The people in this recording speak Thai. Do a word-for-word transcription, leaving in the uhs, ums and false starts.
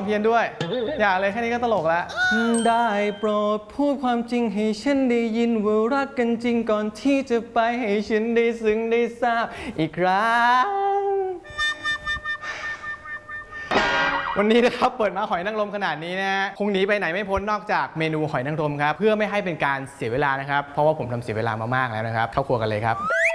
องเพี้ยนด้วยอย่าเลยแค่นี้ก็ตลกแล้วได้โปรดพูดความจริงให้ฉันได้ยินว่ารักกันจริงก่อนที่จะไปให้ฉันได้ซึ้งได้ทราบอีกครั้งวันนี้นะครับเปิดมาหอยนางรมขนาดนี้นะฮะคงหนีไปไหนไม่พ้นนอกจากเมนูหอยนางรมครับเพื่อไม่ให้เป็นการเสียเวลานะครับเพราะว่าผมทำเสียเวลามามากแล้วนะครับเข้าครัวกันเลยครับ